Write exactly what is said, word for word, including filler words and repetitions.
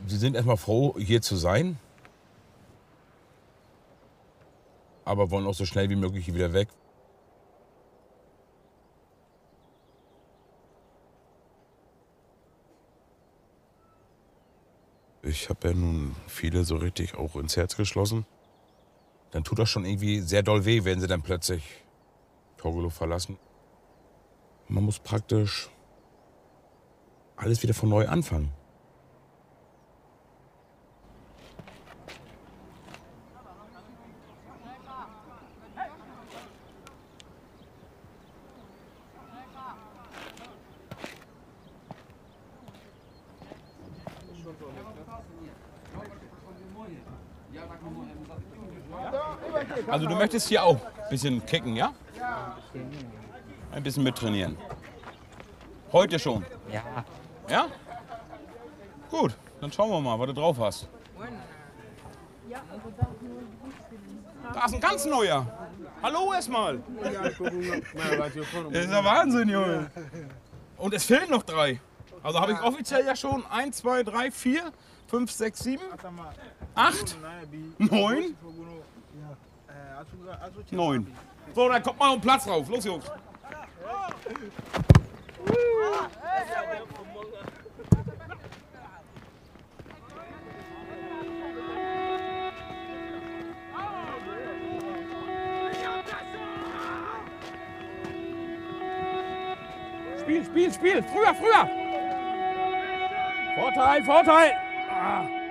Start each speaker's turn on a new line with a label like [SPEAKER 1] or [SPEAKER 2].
[SPEAKER 1] Sie sind erstmal froh, hier zu sein, aber wollen auch so schnell wie möglich hier wieder weg. Ich habe ja nun viele so richtig auch ins Herz geschlossen. Dann tut das schon irgendwie sehr doll weh, wenn sie dann plötzlich Torgelow verlassen. Man muss praktisch alles wieder von neu anfangen. Also du möchtest hier auch ein bisschen kicken, ja? Ein bisschen mittrainieren. Heute schon?
[SPEAKER 2] Ja.
[SPEAKER 1] Ja? Gut, dann schauen wir mal, was du drauf hast. Da ist ein ganz neuer. Hallo erstmal. Das ist ja Wahnsinn, Junge. Und es fehlen noch drei. Also habe ich offiziell ja schon eins, zwei, drei, vier, fünf, sechs, sieben, acht, neun. Neun. So, dann kommt mal auf den Platz rauf. Los, Jungs. Spiel, Spiel, Spiel. Früher, früher. Vorteil, Vorteil. Ah.